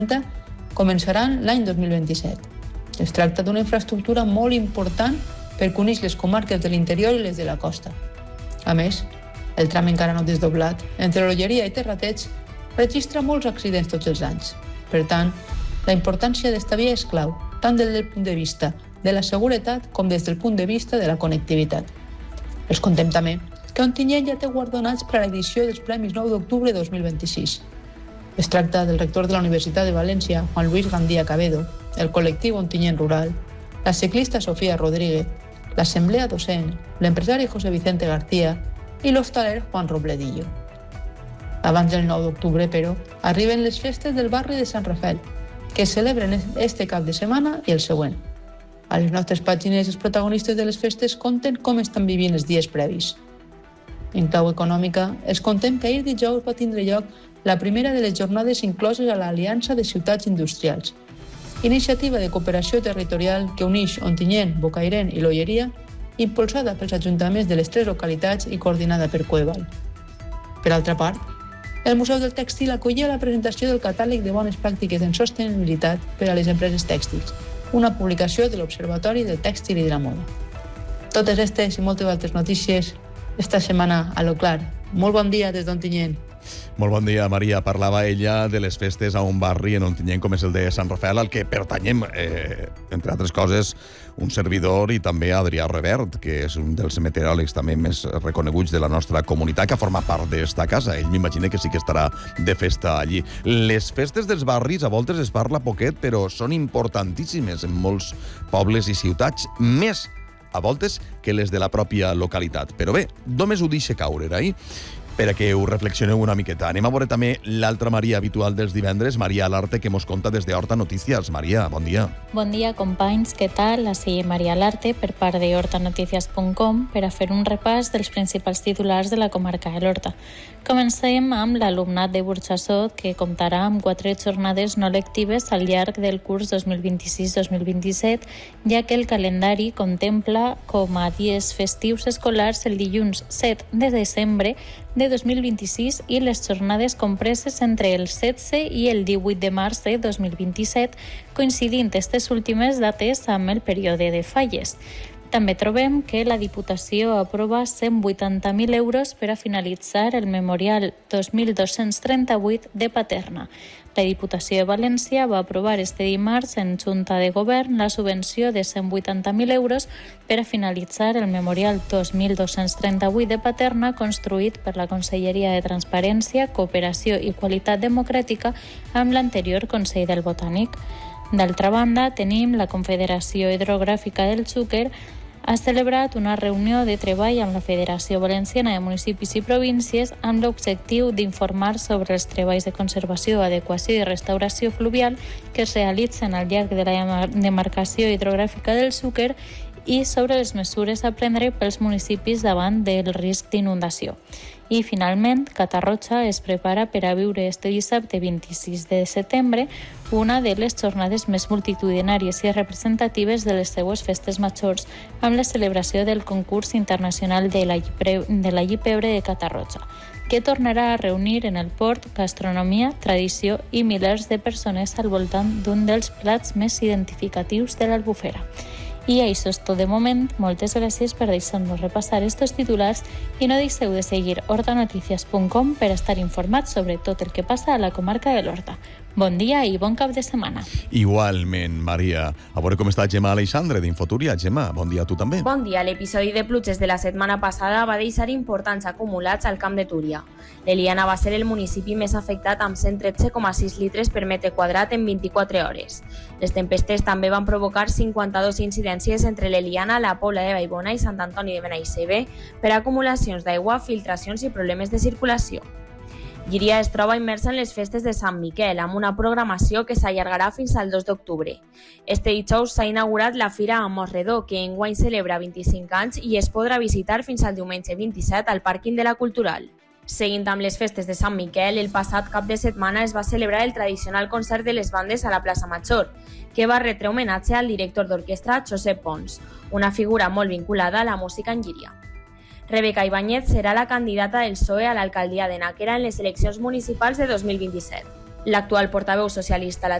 començaran l'any 2027. Es tracta d'una infraestructura molt important per unir les comarques de l'interior i les de la costa. A més, el tram encara no desdoblat entre l'Olleria i Terrateig registra molts accidents tots els anys. Per tant, la importància d'esta via és clau, tant des del punt de vista de la seguretat com des del punt de vista de la connectivitat. Els contem també que Ontinyent ja té guardonats per a l'edició dels Premis 9 d'octubre de 2026. Es tracta del rector de la Universitat de València, Juan Luis Gandía Cabedo, el col·lectiu Ontinyent Rural, la ciclista Sofía Rodríguez, l'assemblea docent, l'empresari José Vicente García i l'hostaler Juan Robledillo. Abans del 9 d'octubre, però, arriben les festes del barri de Sant Rafael, que es celebren este cap de setmana i el següent. A les nostres pàgines, els protagonistes de les festes conten com estan vivint els dies previs. En clau econòmica, els contem que ahir dijous va tindre lloc la primera de les jornades incloses a l'Aliança de Ciutats Industrials, iniciativa de cooperació territorial que uneix Ontinyent, Bocairent i l'Olleria, impulsada pels ajuntaments de les 3 localitats i coordinada per Coeval. Per altra part, el Museu del Tèxtil acollia la presentació del catàleg de bones pràctiques en sostenibilitat per a les empreses tèxtils, una publicació de l'Observatori del Tèxtil i de la Moda. Totes aquestes i moltes altres notícies esta setmana a lo clar. Molt bon dia des d'Ontinyent. Molt bon dia, Maria. Parlava ella de les festes a un barri en Ontinyent com és el de Sant Rafael, al que pertanyem, entre altres coses, un servidor i també Adrià Revert, que és un dels meteoròlegs també més reconeguts de la nostra comunitat, que forma part d'esta casa. Ell m'imagina que sí que estarà de festa allí. Les festes dels barris a voltes es parla poquet, però són importantíssimes en molts pobles i ciutats, més a voltes que les de la pròpia localitat. Però bé, només ho deixa caure, oi? Per a que ho reflexioneu una miqueta. Anem a veure també l'altra Maria habitual dels divendres, Maria Alarte, que mos conta des de Horta Notícies. Maria, bon dia. Bon dia, companys. Què tal? Així Maria Alarte, per part de hortanoticias.com, per a fer un repàs dels principals titulars de la comarca de l'Horta. Comencem amb l'alumnat de Burxassot, que comptarà amb 4 jornades no lectives al llarg del curs 2026-2027, ja que el calendari contempla com a dies festius escolars el dilluns 7 de desembre de 2026 i les jornades compreses entre el 16 i el 18 de març de 2027, coincidint aquestes últimes dates amb el període de falles. També trobem que la Diputació aprova 180.000 euros per a finalitzar el Memorial 2238 de Paterna. La Diputació de València va aprovar este dimarts en Junta de Govern la subvenció de 180.000 euros per a finalitzar el Memorial 2238 de Paterna, construït per la Conselleria de Transparència, Cooperació i Qualitat Democràtica amb l'anterior Consell del Botànic. D'altra banda, tenim la Confederació Hidrogràfica del Xúquer ha celebrat una reunió de treball amb la Federació Valenciana de Municipis i Províncies amb l'objectiu d'informar sobre els treballs de conservació, adequació i restauració fluvial que es realitzen al llarg de la demarcació hidrogràfica del Xúquer i sobre les mesures a prendre pels municipis davant del risc d'inundació. I, finalment, Catarroja es prepara per a viure este dissabte 26 de setembre una de les jornades més multitudinàries i representatives de les seues festes majors amb la celebració del concurs internacional de la Llipebre de Catarroja, que tornarà a reunir en el port gastronomia, tradició i milers de persones al voltant d'un dels plats més identificatius de l'Albufera. I això és tot de moment. Moltes gràcies per deixar-nos repassar estos titulars i no deixeu de seguir hortanoticias.com per estar informats sobre tot el que passa a la comarca de l'Horta. Bon dia i bon cap de setmana. Igualment, Maria. A veure com està Gemma Aleixandre d'Infotúria. Gemma, bon dia a tu també. Bon dia. L'episodi de pluges de la setmana passada va deixar importants acumulats al Camp de Túria. L'Eliana va ser el municipi més afectat amb 113,6 litres per metre quadrat en 24 hores. Les tempestes també van provocar 52 incidències entre l'Eliana, la Pobla de Vallbona i Sant Antoni de Benaixeve per acumulacions d'aigua, filtracions i problemes de circulació. Llíria es troba immersa en les festes de Sant Miquel, amb una programació que s'allargarà fins al 2 d'octubre. Este dijous s'ha inaugurat la Fira a Mosredó, que enguany celebra 25 anys i es podrà visitar fins al diumenge 27 al pàrquing de la Cultural. Seguint amb les festes de Sant Miquel, el passat cap de setmana es va celebrar el tradicional concert de les bandes a la plaça Major, que va retre homenatge al director d'orquestra Josep Pons, una figura molt vinculada a la música en Llíria. Rebeca Ibáñez serà la candidata del PSOE a l'alcaldia de Nàquera en les eleccions municipals de 2027. L'actual portaveu socialista a la